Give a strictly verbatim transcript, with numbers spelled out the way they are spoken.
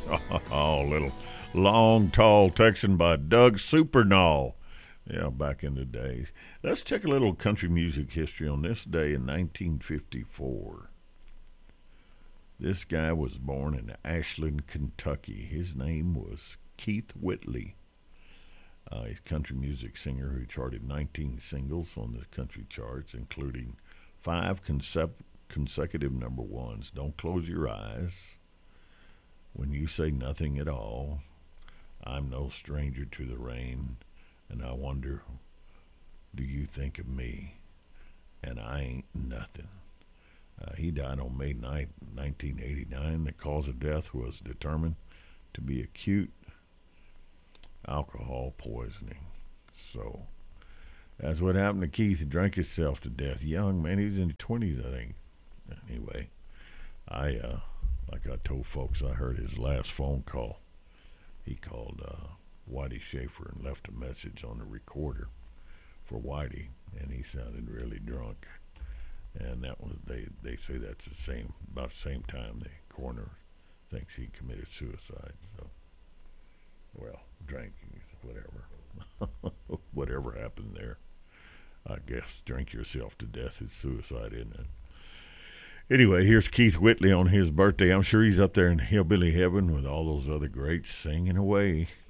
Oh, little long, tall Texan by Doug Supernaw. Yeah, back in the days. Let's check a little country music history on this day in nineteen fifty-four. This guy was born in Ashland, Kentucky. His name was Keith Whitley. Uh, he's a country music singer who charted nineteen singles on the country charts, including five concep- consecutive number ones. Don't Close Your Eyes, When You Say Nothing at All, I'm No Stranger to the Rain, and I Wonder, Do You Think of Me, and I Ain't Nothing. Uh, he died on May ninth, nineteen eighty-nine. The cause of death was determined to be acute alcohol poisoning. So that's what happened to Keith. He drank himself to death young, man. He was in his twenties, I think. Anyway, I uh, like I told folks, I heard his last phone call. He called uh, Whitey Schaefer and left a message on the recorder for Whitey, and he sounded really drunk. And that was they. They say that's the same about the same time the coroner thinks he committed suicide. So, well, drinking, whatever, whatever happened there. I guess drink yourself to death is suicide, isn't it? Anyway, here's Keith Whitley on his birthday. I'm sure he's up there in hillbilly heaven with all those other greats singing away.